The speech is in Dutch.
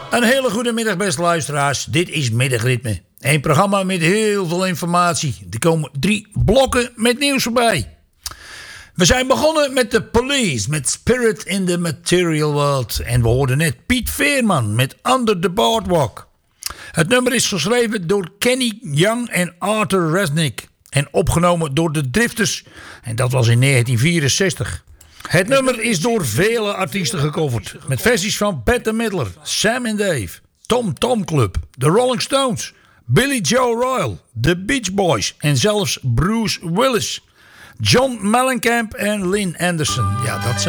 Een hele goede middag, beste luisteraars. Dit is Middagritme. Een programma met heel veel informatie. Er komen 3 blokken met nieuws voorbij. We zijn begonnen met The Police, met Spirit in the Material World. En we hoorden net Piet Veerman met Under the Boardwalk. Het nummer is geschreven door Kenny Young en Arthur Resnick. En opgenomen door de Drifters. En dat was in 1964. Het nummer is door vele artiesten gecoverd. Met versies van Bette Midler, Sam and Dave, Tom Tom Club, The Rolling Stones, Billy Joe Royal, The Beach Boys en zelfs Bruce Willis, John Mellencamp en Lynn Anderson. Ja, dat zijn